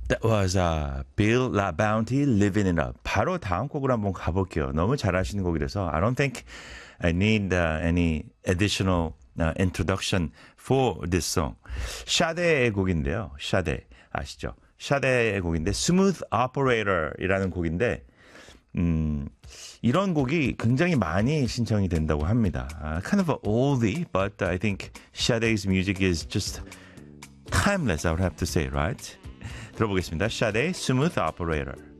That was Bill LaBounty, Living It Up. 바로 다음 곡으로 한번 가볼게요. 너무 잘하시는 곡이라서 I don't think I need any additional introduction for this song. 샤데의 곡인데요. 샤데 아시죠? 샤데의 곡인데 Smooth Operator이라는 곡인데 이런 곡이 굉장히 많이 신청이 된다고 합니다. Kind of an oldie, but I think Sade's music is just timeless, I would have to say, right? 들어보겠습니다. 샤데의 Smooth Operator.